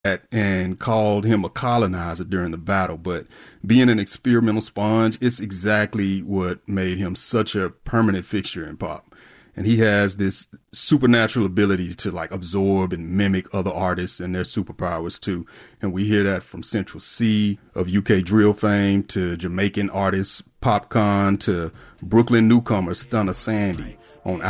and called him a colonizer during the battle, but being an experimental sponge, it's exactly what made him such a permanent fixture in pop. And he has this supernatural ability to like absorb and mimic other artists and their superpowers too. And we hear that from Central C of UK drill fame to Jamaican artists Popcaan to Brooklyn newcomer Stunner Sandy on